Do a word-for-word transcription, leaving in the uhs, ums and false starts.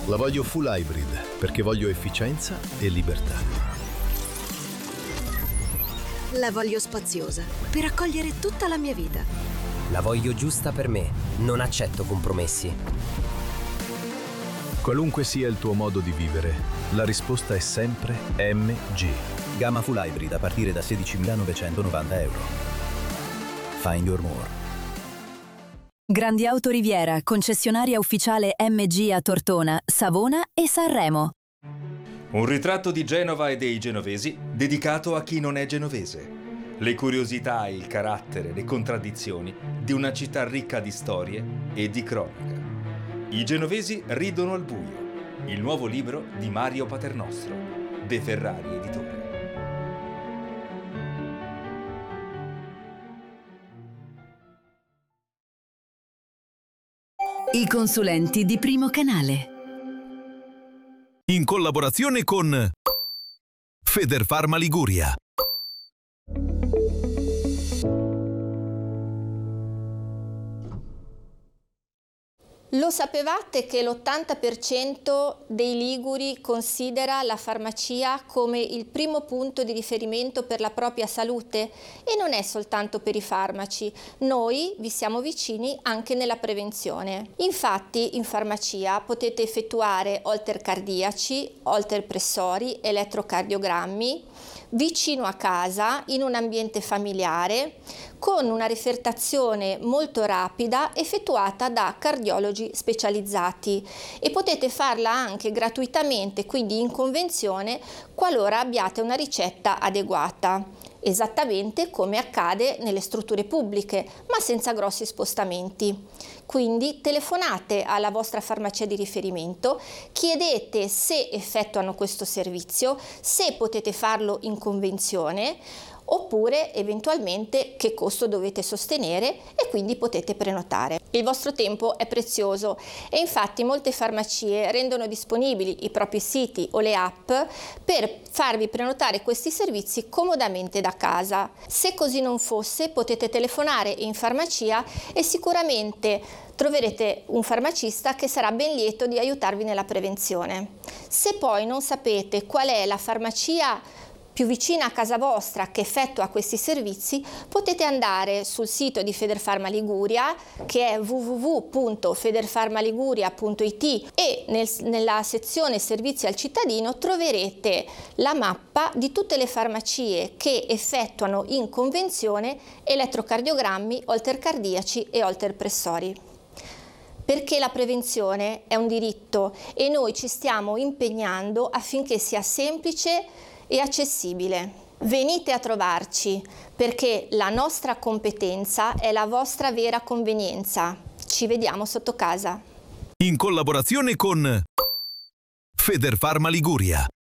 La voglio full hybrid perché voglio efficienza e libertà. La voglio spaziosa per accogliere tutta la mia vita. La voglio giusta per me, non accetto compromessi. Qualunque sia il tuo modo di vivere, la risposta è sempre M G. Gamma full hybrid a partire da sedicimilanovecentonovanta euro. Find your more. Grandi Auto Riviera, concessionaria ufficiale M G a Tortona, Savona e Sanremo. Un ritratto di Genova e dei genovesi dedicato a chi non è genovese. Le curiosità, il carattere, le contraddizioni di una città ricca di storie e di cronaca. I genovesi ridono al buio. Il nuovo libro di Mario Paternostro, De Ferrari Editore. I consulenti di Primo Canale. In collaborazione con Federfarma Liguria. Lo sapevate che l'ottanta per cento dei liguri considera la farmacia come il primo punto di riferimento per la propria salute? E non è soltanto per i farmaci, noi vi siamo vicini anche nella prevenzione. Infatti in farmacia potete effettuare holter cardiaci, holter pressori, elettrocardiogrammi, vicino a casa, in un ambiente familiare, con una refertazione molto rapida effettuata da cardiologi specializzati, e potete farla anche gratuitamente, quindi in convenzione, qualora abbiate una ricetta adeguata, esattamente come accade nelle strutture pubbliche, ma senza grossi spostamenti. Quindi telefonate alla vostra farmacia di riferimento, chiedete se effettuano questo servizio, se potete farlo in convenzione, oppure eventualmente che costo dovete sostenere, e quindi potete prenotare. Il vostro tempo è prezioso e infatti molte farmacie rendono disponibili i propri siti o le app per farvi prenotare questi servizi comodamente da casa. Se così non fosse, potete telefonare in farmacia e sicuramente troverete un farmacista che sarà ben lieto di aiutarvi nella prevenzione. Se poi non sapete qual è la farmacia più vicina a casa vostra che effettua questi servizi, potete andare sul sito di Federfarma Liguria, che è w w w punto federfarmaliguria punto i t, e nel, nella sezione servizi al cittadino troverete la mappa di tutte le farmacie che effettuano in convenzione elettrocardiogrammi, holter cardiaci e holter pressori. Perché la prevenzione è un diritto e noi ci stiamo impegnando affinché sia semplice e accessibile. Venite a trovarci, perché la nostra competenza è la vostra vera convenienza. Ci vediamo sotto casa. In collaborazione con Federfarma Liguria.